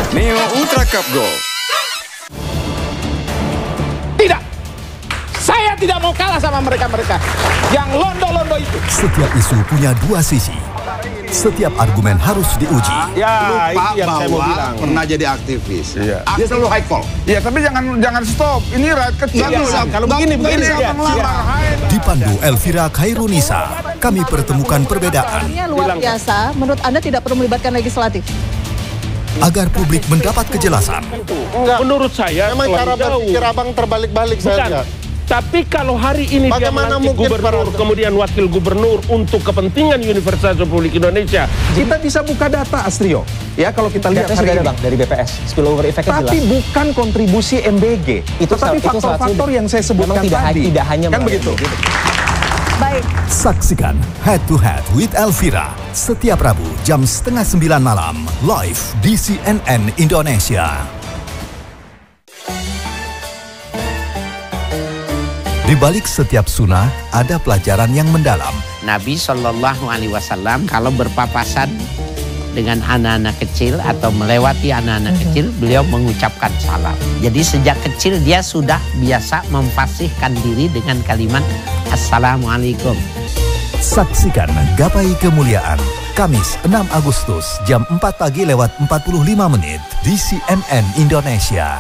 Neo Ultra Cup Gold. Tidak, saya tidak mau kalah sama mereka-mereka yang londo-londo itu. Setiap isu punya dua sisi. Setiap argumen harus diuji. Ya, Lupa itu yang saya mau bilang. pernah jadi aktivis. Iya. Dia selalu high call. Ya, tapi jangan stop. Ini rakyat kecil. Iya, Kalau begini ya. Dipandu Elvira Khairunisa, kami pertemukan perbedaan Ini luar biasa. Menurut Anda tidak perlu melibatkan legislatif? agar publik mendapat kejelasan. Enggak. Menurut saya Memang cara berpikir abang terbalik-balik saja. Tapi kalau hari ini Bagaimana dia melantik mungkin gubernur, kemudian wakil gubernur untuk kepentingan Universitas Republik Indonesia, kita bisa buka data, Astrio. Ya, kalau kita lihat hari ini. Bang, dari BPS, spillover effect-nya jelas. Tapi bukan kontribusi MBG, tetapi faktor-faktor yang saya sebutkan tadi. Tidak hanya kan begitu. Baik. Saksikan Head to Head with Elvira setiap Rabu jam 8:30 malam live di CNN Indonesia. Di balik setiap sunnah ada pelajaran yang mendalam. Nabi Shallallahu Alaihi Wasallam kalau berpapasan dengan anak-anak kecil atau melewati anak-anak kecil, beliau mengucapkan salam. Jadi sejak kecil dia sudah biasa memfasihkan diri dengan kalimat Assalamualaikum. Saksikan Gapai Kemuliaan Kamis 6 Agustus jam 4 pagi lewat 45 menit di CNN Indonesia.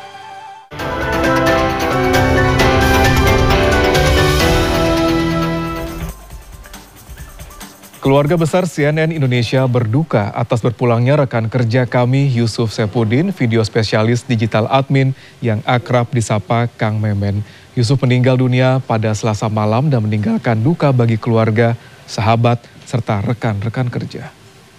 Keluarga besar CNN Indonesia berduka atas berpulangnya rekan kerja kami Yusuf Saifuddin, video spesialis digital admin yang akrab disapa Kang Memen. Yusuf meninggal dunia pada Selasa malam dan meninggalkan duka bagi keluarga, sahabat, serta rekan-rekan kerja.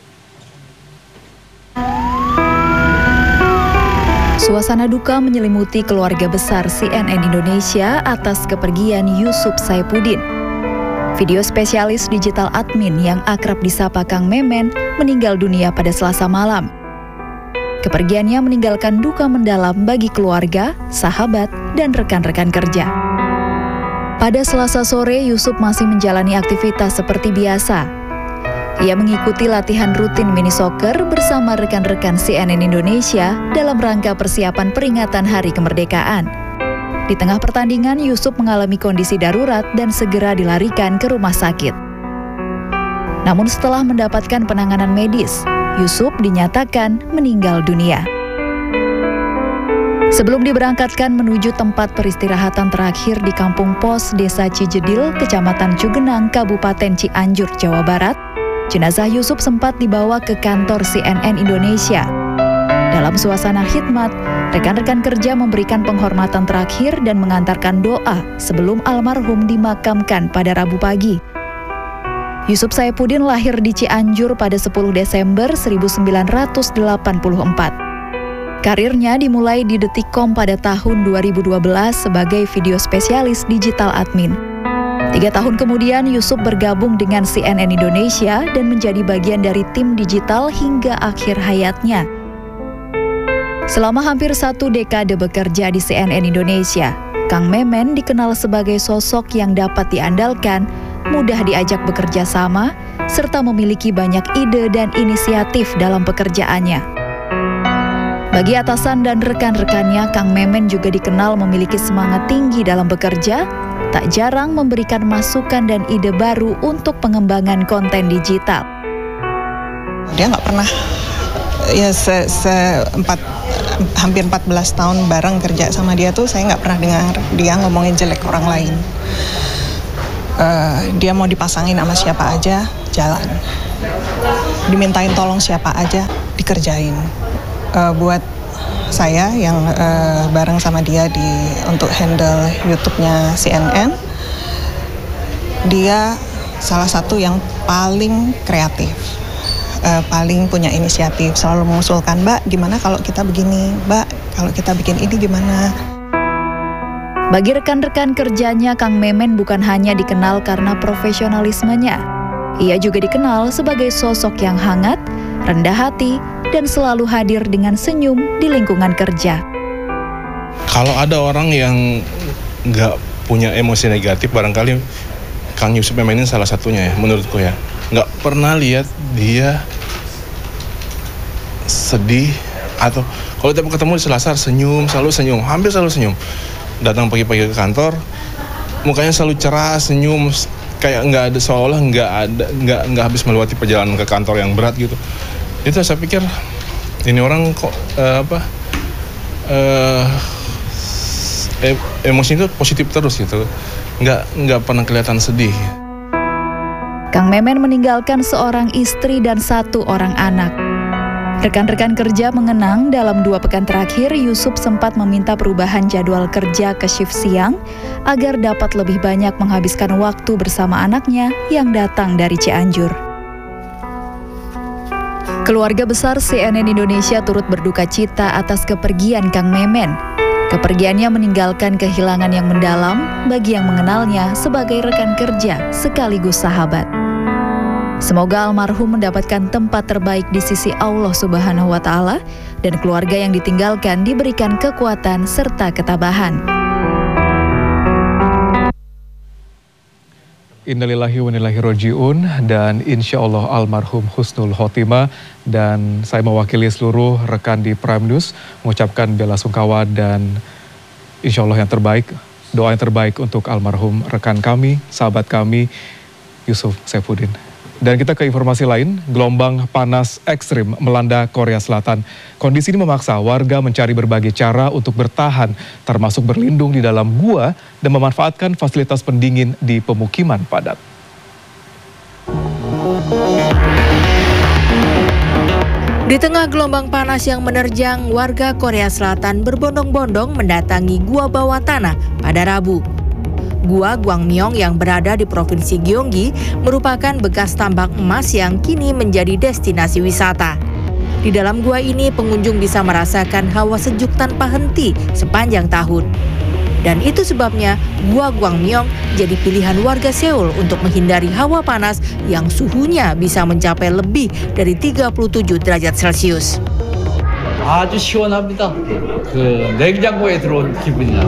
Suasana duka menyelimuti keluarga besar CNN Indonesia atas kepergian Yusuf Saifuddin. Video spesialis digital admin yang akrab disapa Kang Memen meninggal dunia pada Selasa malam. Kepergiannya meninggalkan duka mendalam bagi keluarga, sahabat, dan rekan-rekan kerja. Pada Selasa sore, Yusuf masih menjalani aktivitas seperti biasa. Ia mengikuti latihan rutin mini soccer bersama rekan-rekan CNN Indonesia dalam rangka persiapan peringatan Hari Kemerdekaan. Di tengah pertandingan, Yusuf mengalami kondisi darurat dan segera dilarikan ke rumah sakit. Namun setelah mendapatkan penanganan medis, Yusuf dinyatakan meninggal dunia. Sebelum diberangkatkan menuju tempat peristirahatan terakhir di Kampung Pos, Desa Cijedil, Kecamatan Cugenang, Kabupaten Cianjur, Jawa Barat, jenazah Yusuf sempat dibawa ke kantor CNN Indonesia. Dalam suasana khidmat, rekan-rekan kerja memberikan penghormatan terakhir dan mengantarkan doa sebelum almarhum dimakamkan pada Rabu pagi. Yusuf Saifuddin lahir di Cianjur pada 10 Desember 1984. Karirnya dimulai di Detikcom pada tahun 2012 sebagai video spesialis digital admin. 3 tahun kemudian, Yusuf bergabung dengan CNN Indonesia dan menjadi bagian dari tim digital hingga akhir hayatnya. Selama hampir 1 dekade bekerja di CNN Indonesia, Kang Memen dikenal sebagai sosok yang dapat diandalkan, mudah diajak bekerja sama, serta memiliki banyak ide dan inisiatif dalam pekerjaannya. Bagi atasan dan rekan-rekannya, Kang Memen juga dikenal memiliki semangat tinggi dalam bekerja, tak jarang memberikan masukan dan ide baru untuk pengembangan konten digital. Dia nggak pernah, ya hampir 14 tahun bareng kerja sama dia tuh saya nggak pernah dengar dia ngomongin jelek orang lain. Dia mau dipasangin sama siapa aja, jalan. Dimintain tolong siapa aja, dikerjain. Buat saya yang bareng sama dia untuk handle YouTube-nya CNN, dia salah satu yang paling kreatif. Paling punya inisiatif, selalu mengusulkan, Mbak, gimana kalau kita begini, Mbak, kalau kita bikin ini gimana? Bagi rekan-rekan kerjanya, Kang Memen bukan hanya dikenal karena profesionalismenya. Ia juga dikenal sebagai sosok yang hangat, rendah hati, dan selalu hadir dengan senyum di lingkungan kerja. Kalau ada orang yang nggak punya emosi negatif, barangkali Kang Yusuf Memen ini salah satunya ya, menurutku ya. Nggak pernah lihat dia sedih Atau kalau tiap ketemu di Selasar senyum, selalu senyum, hampir selalu senyum. Datang pagi-pagi ke kantor, mukanya selalu cerah, senyum, kayak nggak ada, seolah nggak habis melewati perjalanan ke kantor yang berat gitu. Itu saya pikir ini orang kok emosi itu positif terus gitu, nggak pernah kelihatan sedih. Kang Memen meninggalkan seorang istri dan 1 orang anak. Rekan-rekan kerja mengenang dalam 2 pekan terakhir Yusuf sempat meminta perubahan jadwal kerja ke shift siang agar dapat lebih banyak menghabiskan waktu bersama anaknya yang datang dari Cianjur. Keluarga besar CNN Indonesia turut berduka cita atas kepergian Kang Memen. Kepergiannya meninggalkan kehilangan yang mendalam bagi yang mengenalnya sebagai rekan kerja sekaligus sahabat. Semoga almarhum mendapatkan tempat terbaik di sisi Allah Subhanahu wa Ta'ala dan keluarga yang ditinggalkan diberikan kekuatan serta ketabahan. Innalillahi wa inna ilaihi raji'un, dan insya Allah almarhum husnul khotimah. Dan saya mewakili seluruh rekan di Prime News mengucapkan bela sungkawa dan insya Allah yang terbaik, doa yang terbaik untuk almarhum rekan kami, sahabat kami, Yusuf Saifuddin. Dan kita ke informasi lain, gelombang panas ekstrim melanda Korea Selatan. Kondisi ini memaksa warga mencari berbagai cara untuk bertahan, termasuk berlindung di dalam gua dan memanfaatkan fasilitas pendingin di pemukiman padat. Di tengah gelombang panas yang menerjang, warga Korea Selatan berbondong-bondong mendatangi gua bawah tanah pada Rabu. Gua Gwangmyeong yang berada di Provinsi Gyeonggi merupakan bekas tambang emas yang kini menjadi destinasi wisata. Di dalam gua ini pengunjung bisa merasakan hawa sejuk tanpa henti sepanjang tahun. Dan itu sebabnya Gua Gwangmyeong jadi pilihan warga Seoul untuk menghindari hawa panas yang suhunya bisa mencapai lebih dari 37 derajat Celcius. 아주 시원합니다. 그 냉장고에 들어온 기분이야.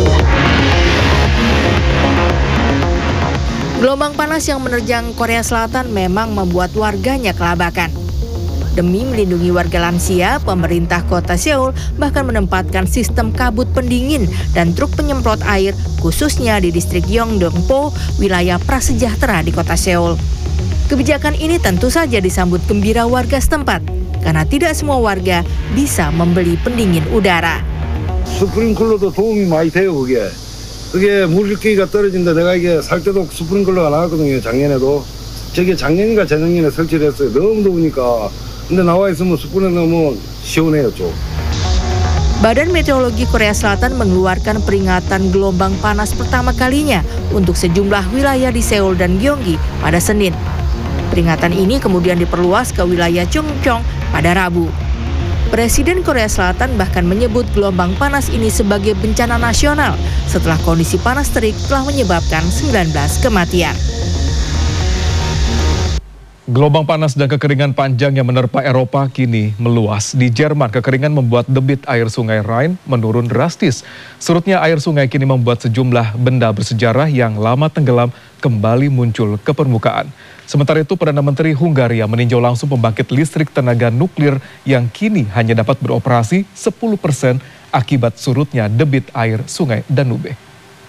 Gelombang panas yang menerjang Korea Selatan memang membuat warganya kelabakan. Demi melindungi warga lansia, pemerintah kota Seoul bahkan menempatkan sistem kabut pendingin dan truk penyemprot air khususnya di distrik Yeongdeungpo, wilayah prasejahtera di kota Seoul. Kebijakan ini tentu saja disambut gembira warga setempat karena tidak semua warga bisa membeli pendingin udara. 스프링클러도 도움이 많이 돼요, 그게 물기가 떨어진다. 내가 이게 살 때도 스프링클러가 나왔거든요. 작년에도. 저게 작년인가 재작년에 설치를 했어요. 너무 더우니까. 근데 나와 있으면 스프링클러 넣으면 시원해요, 좀. Badan Meteorologi Korea Selatan mengeluarkan peringatan gelombang panas pertama kalinya untuk sejumlah wilayah di Seoul dan Gyeonggi pada Senin. Peringatan ini kemudian diperluas ke wilayah Chungcheong pada Rabu. Presiden Korea Selatan bahkan menyebut gelombang panas ini sebagai bencana nasional setelah kondisi panas terik telah menyebabkan 19 kematian. Gelombang panas dan kekeringan panjang yang menerpa Eropa kini meluas. Di Jerman, kekeringan membuat debit air sungai Rhine menurun drastis. Surutnya air sungai kini membuat sejumlah benda bersejarah yang lama tenggelam kembali muncul ke permukaan. Sementara itu, Perdana Menteri Hungaria meninjau langsung pembangkit listrik tenaga nuklir yang kini hanya dapat beroperasi 10% akibat surutnya debit air sungai Danube.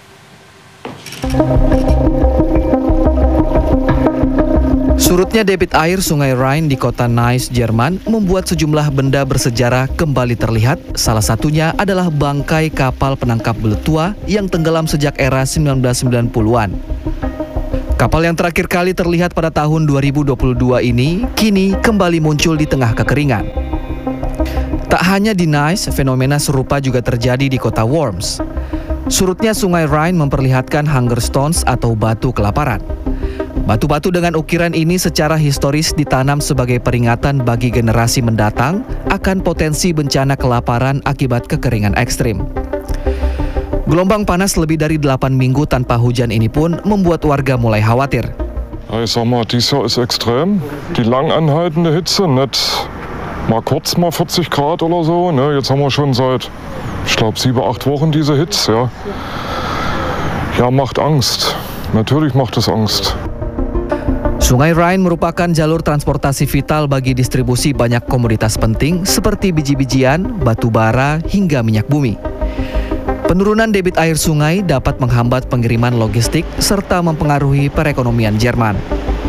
Surutnya debit air sungai Rhine di kota Neuss, Jerman membuat sejumlah benda bersejarah kembali terlihat. Salah satunya adalah bangkai kapal penangkap belut tua yang tenggelam sejak era 1990-an. Kapal yang terakhir kali terlihat pada tahun 2022 ini kini kembali muncul di tengah kekeringan. Tak hanya di Neuss, fenomena serupa juga terjadi di kota Worms. Surutnya sungai Rhine memperlihatkan hunger stones atau batu kelaparan. Batu-batu dengan ukiran ini secara historis ditanam sebagai peringatan bagi generasi mendatang akan potensi bencana kelaparan akibat kekeringan ekstrim. Gelombang panas lebih dari 8 minggu tanpa hujan ini pun membuat warga mulai khawatir. Ich sag mal, dies Jahr ist extrem. Die lang anhaltende Hitze, nicht mal kurz mal 40 Grad oder so. Ne? Jetzt haben wir schon seit, ich glaube, 7-8 Wochen diese Hitze. Ja. Ja, macht Angst. Natürlich macht es Angst. Sungai Rhine merupakan jalur transportasi vital bagi distribusi banyak komoditas penting seperti biji-bijian, batu bara, hingga minyak bumi. Penurunan debit air sungai dapat menghambat pengiriman logistik serta mempengaruhi perekonomian Jerman.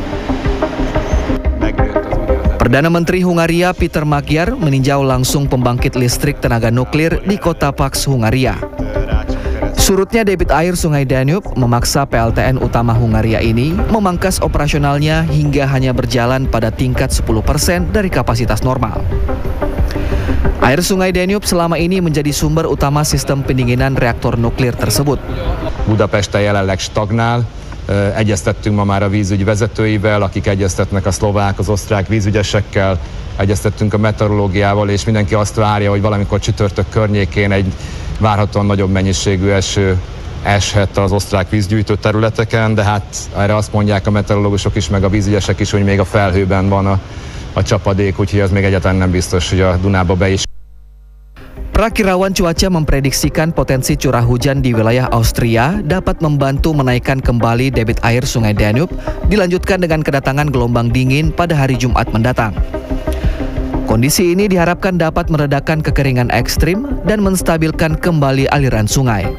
Perdana Menteri Hungaria Peter Magyar meninjau langsung pembangkit listrik tenaga nuklir di kota Paks, Hungaria. Surutnya debit air sungai Danube memaksa PLTN utama Hungaria ini memangkas operasionalnya hingga hanya berjalan pada tingkat 10% dari kapasitas normal. Air sungai Danube selama ini menjadi sumber utama sistem pendinginan reaktor nuklir tersebut. Budapesten jelenleg stagnál. Egyeztettünk ma már a vízügy vezetőivel, akik egyeztetnek a szlovák, az osztrák vízügyesekkel, egyeztettünk a meteorológiával, és mindenki azt várja, hogy valamikor csütörtök környékén egy várhatóan nagyobb mennyiségű eső eshet az osztrák vízgyűjtő területeken, de hát erre azt mondják a meteorológusok is, meg a vízügyesek is, hogy még a felhőben van a csapadék, úgyhogy ez még egyáltalán nem biztos, hogy a Dunába be is. Prakirawan cuaca memprediksikan potensi curah hujan di wilayah Austria dapat membantu menaikkan kembali debit air sungai Danube, dilanjutkan dengan kedatangan gelombang dingin pada hari Jumat mendatang. Kondisi ini diharapkan dapat meredakan kekeringan ekstrim dan menstabilkan kembali aliran sungai.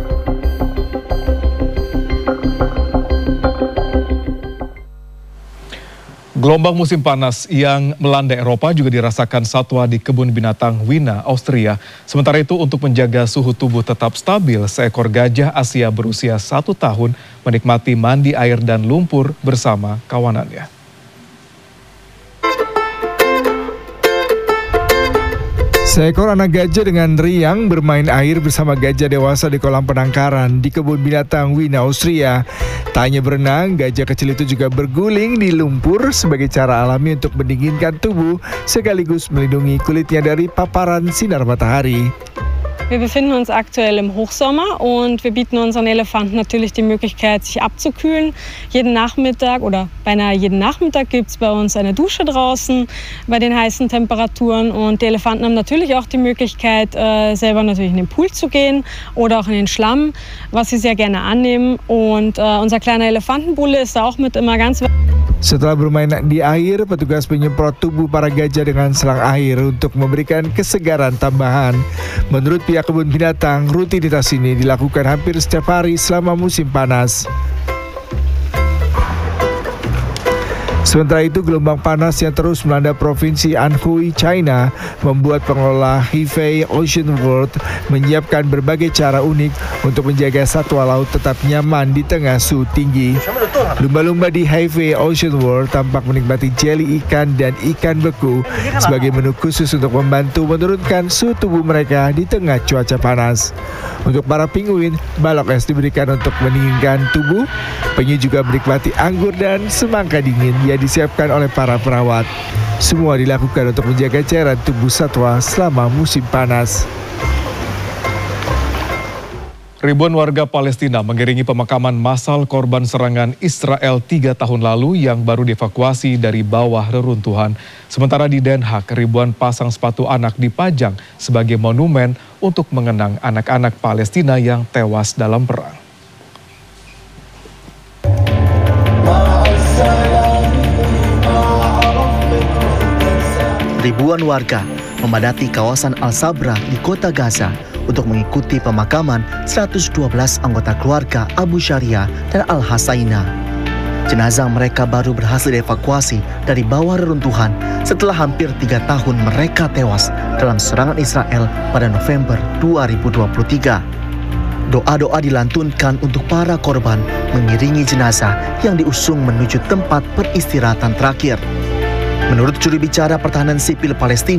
Gelombang musim panas yang melanda Eropa juga dirasakan satwa di kebun binatang Wina, Austria. Sementara itu untuk menjaga suhu tubuh tetap stabil, seekor gajah Asia berusia 1 tahun menikmati mandi air dan lumpur bersama kawanannya. Seekor anak gajah dengan riang bermain air bersama gajah dewasa di kolam penangkaran di kebun binatang Wina, Austria. Tak hanya berenang, gajah kecil itu juga berguling di lumpur sebagai cara alami untuk mendinginkan tubuh sekaligus melindungi kulitnya dari paparan sinar matahari. Wir befinden uns aktuell im Hochsommer und wir bieten unseren Elefanten natürlich die Möglichkeit, sich abzukühlen. Jeden Nachmittag oder beinahe jeden Nachmittag gibt es bei uns eine Dusche draußen bei den heißen Temperaturen und die Elefanten haben natürlich auch die Möglichkeit, selber natürlich in den Pool zu gehen oder auch in den Schlamm, was sie sehr gerne annehmen. Und unser kleiner Elefantenbulle ist da auch mit immer ganz... Setelah bermain di air, petugas menyemprot tubuh para gajah dengan selang air untuk memberikan kesegaran tambahan. Menurut pihak kebun binatang, rutinitas ini dilakukan hampir setiap hari selama musim panas. Sementara itu, gelombang panas yang terus melanda provinsi Anhui, China, membuat pengelola Hefei Ocean World menyiapkan berbagai cara unik untuk menjaga satwa laut tetap nyaman di tengah suhu tinggi. Lumba-lumba di Hefei Ocean World tampak menikmati jeli ikan dan ikan beku sebagai menu khusus untuk membantu menurunkan suhu tubuh mereka di tengah cuaca panas. Untuk para penguin, balok es diberikan untuk mendinginkan tubuh. Penyu juga menikmati anggur dan semangka dingin yang disiapkan oleh para perawat. Semua dilakukan untuk menjaga cairan tubuh satwa selama musim panas. Ribuan warga Palestina mengiringi pemakaman massal korban serangan Israel 3 tahun lalu yang baru dievakuasi dari bawah reruntuhan. Sementara di Den Haag, ribuan pasang sepatu anak dipajang sebagai monumen untuk mengenang anak-anak Palestina yang tewas dalam perang. Ribuan warga memadati kawasan Al-Sabra di kota Gaza untuk mengikuti pemakaman 112 anggota keluarga Abu Sharia dan Al-Hasaina. Jenazah mereka baru berhasil dievakuasi dari bawah reruntuhan setelah hampir 3 tahun mereka tewas dalam serangan Israel pada November 2023. Doa-doa dilantunkan untuk para korban mengiringi jenazah yang diusung menuju tempat peristirahatan terakhir. Menurut juru bicara pertahanan sipil Palestina,